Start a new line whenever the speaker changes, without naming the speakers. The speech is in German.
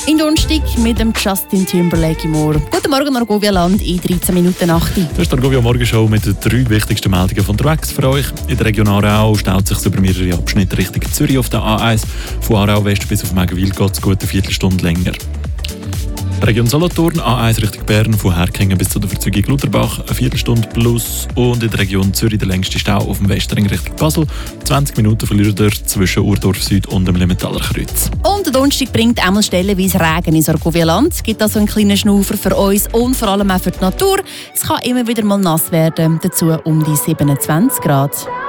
In Donnerstag mit dem Justin Timberlake im Ohr. Guten Morgen, Argovia-Land, in 13 Minuten nach 8.
Das ist die Argovia Morgenshow mit den 3 wichtigsten Meldungen von unterwegs für euch. In der Region Aarau staut sich über mehrere Abschnitte Richtung Zürich auf der A1. Von Aarau West bis auf Megenwil geht es gut eine Viertelstunde länger. Region Solothurn, A1 Richtung Bern, von Herkingen bis zu der Verzeugung Lutherbach, eine Viertelstunde plus. Und in der Region Zürich der längste Stau auf dem Westring Richtung Basel. 20 Minuten verliert er zwischen Urdorf Süd und dem Limentaler Kreuz.
Und der Donnerstag bringt einmal stellenweise Regen ins Argovia-Land. Es gibt also einen kleinen Schnaufer für uns und vor allem auch für die Natur. Es kann immer wieder mal nass werden, dazu um die 27 Grad.